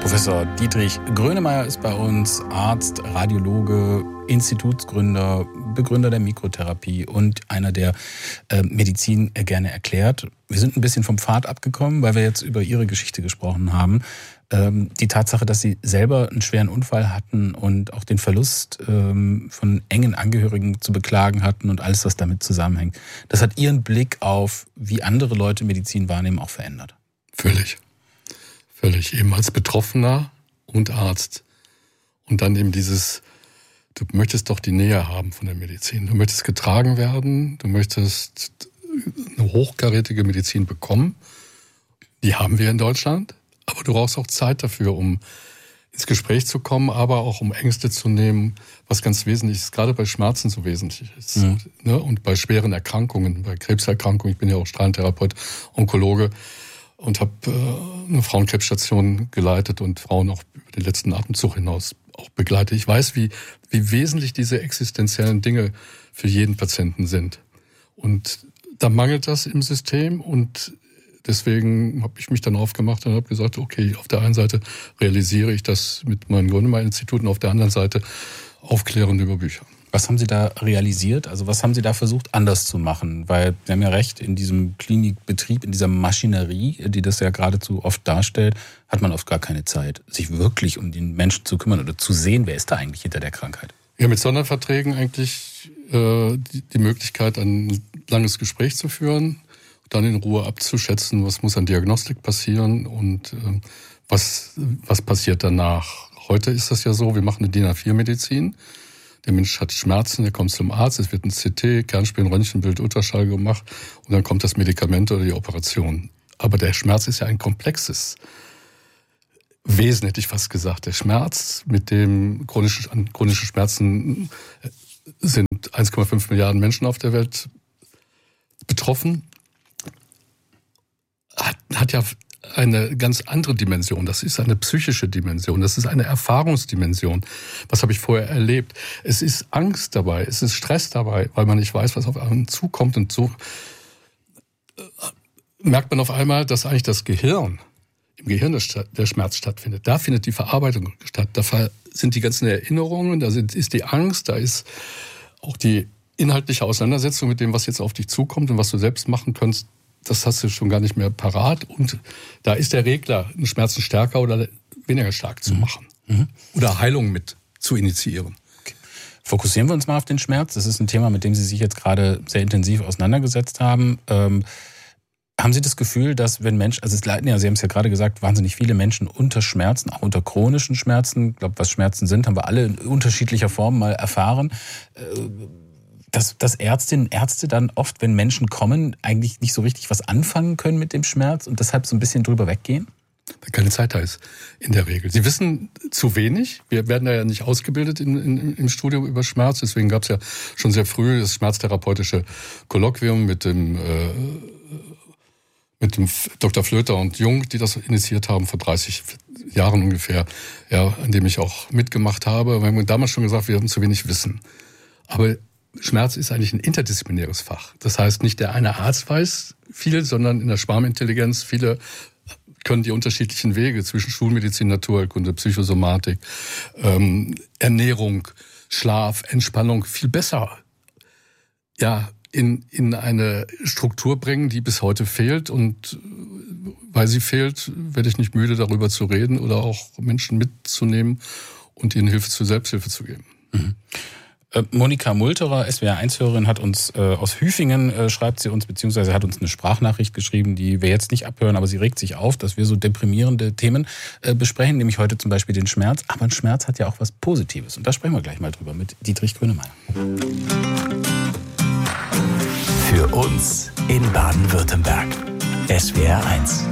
Professor Dietrich Grönemeyer ist bei uns, Arzt, Radiologe, Institutsgründer, Begründer der Mikrotherapie und einer, der Medizin gerne erklärt. Wir sind ein bisschen vom Pfad abgekommen, weil wir jetzt über Ihre Geschichte gesprochen haben. Die Tatsache, dass Sie selber einen schweren Unfall hatten und auch den Verlust von engen Angehörigen zu beklagen hatten und alles, was damit zusammenhängt, das hat Ihren Blick auf, wie andere Leute Medizin wahrnehmen, auch verändert. Völlig, eben als Betroffener und Arzt. Und dann eben dieses, du möchtest doch die Nähe haben von der Medizin. Du möchtest getragen werden, du möchtest eine hochkarätige Medizin bekommen. Die haben wir in Deutschland, aber du brauchst auch Zeit dafür, um ins Gespräch zu kommen, aber auch um Ängste zu nehmen, was ganz wesentlich ist, gerade bei Schmerzen so wesentlich ist. Mhm. Ne? Und bei schweren Erkrankungen, bei Krebserkrankungen, ich bin ja auch Strahlentherapeut, Onkologe, und habe eine Frauenkrebsstation geleitet und Frauen auch über den letzten Atemzug hinaus auch begleitet. Ich weiß, wie wesentlich diese existenziellen Dinge für jeden Patienten sind. Und da mangelt das im System und deswegen habe ich mich dann aufgemacht und habe gesagt, okay, auf der einen Seite realisiere ich das mit meinen Grönemeyer-Instituten, auf der anderen Seite aufklären über Bücher. Was haben Sie da realisiert? Also was haben Sie da versucht anders zu machen? Weil Sie haben ja recht, in diesem Klinikbetrieb, in dieser Maschinerie, die das ja geradezu oft darstellt, hat man oft gar keine Zeit, sich wirklich um den Menschen zu kümmern oder zu sehen, wer ist da eigentlich hinter der Krankheit? Ja, mit Sonderverträgen eigentlich die Möglichkeit, ein langes Gespräch zu führen, dann in Ruhe abzuschätzen, was muss an Diagnostik passieren und was passiert danach. Heute ist das ja so, wir machen eine DIN A4-Medizin. Der Mensch hat Schmerzen, er kommt zum Arzt, es wird ein CT, Kernspin, Röntgenbild, Ultraschall gemacht und dann kommt das Medikament oder die Operation. Aber der Schmerz ist ja ein komplexes Wesen, hätte ich fast gesagt. Der Schmerz, mit dem chronische Schmerzen sind 1,5 Milliarden Menschen auf der Welt betroffen, hat ja eine ganz andere Dimension. Das ist eine psychische Dimension. Das ist eine Erfahrungsdimension. Was habe ich vorher erlebt? Es ist Angst dabei, es ist Stress dabei, weil man nicht weiß, was auf einen zukommt. Und so merkt man auf einmal, dass eigentlich das Gehirn, im Gehirn der Schmerz stattfindet. Da findet die Verarbeitung statt. Da sind die ganzen Erinnerungen, da ist die Angst, da ist auch die inhaltliche Auseinandersetzung mit dem, was jetzt auf dich zukommt und was du selbst machen kannst. Das hast du schon gar nicht mehr parat. Und da ist der Regler, einen Schmerzen stärker oder weniger stark zu machen. Mhm. Oder Heilung mit zu initiieren. Okay. Fokussieren wir uns mal auf den Schmerz. Das ist ein Thema, mit dem Sie sich jetzt gerade sehr intensiv auseinandergesetzt haben. Haben Sie das Gefühl, dass wenn Menschen, also es leiden ja, Sie haben es ja gerade gesagt, wahnsinnig viele Menschen unter Schmerzen, auch unter chronischen Schmerzen. Ich glaube, was Schmerzen sind, haben wir alle in unterschiedlicher Form mal erfahren. Dass Ärztinnen und Ärzte dann oft, wenn Menschen kommen, eigentlich nicht so richtig was anfangen können mit dem Schmerz und deshalb so ein bisschen drüber weggehen? Weil keine Zeit da ist, in der Regel. Sie wissen zu wenig. Wir werden da ja nicht ausgebildet im Studium über Schmerz. Deswegen gab es ja schon sehr früh das schmerztherapeutische Kolloquium mit dem Dr. Flöter und Jung, die das initiiert haben vor 30 Jahren ungefähr, ja, an dem ich auch mitgemacht habe. Wir haben damals schon gesagt, wir haben zu wenig Wissen. Aber Schmerz ist eigentlich ein interdisziplinäres Fach. Das heißt, nicht der eine Arzt weiß viel, sondern in der Schwarmintelligenz viele können die unterschiedlichen Wege zwischen Schulmedizin, Naturheilkunde, Psychosomatik, Ernährung, Schlaf, Entspannung viel besser in eine Struktur bringen, die bis heute fehlt. Und weil sie fehlt, werde ich nicht müde, darüber zu reden oder auch Menschen mitzunehmen und ihnen Hilfe zur Selbsthilfe zu geben. Mhm. Monika Multerer, SWR1-Hörerin, hat uns aus Hüfingen, schreibt sie uns, beziehungsweise hat uns eine Sprachnachricht geschrieben, die wir jetzt nicht abhören, aber sie regt sich auf, dass wir so deprimierende Themen besprechen, nämlich heute zum Beispiel den Schmerz. Aber ein Schmerz hat ja auch was Positives und da sprechen wir gleich mal drüber mit Dietrich Grönemeyer. Für uns in Baden-Württemberg. SWR1.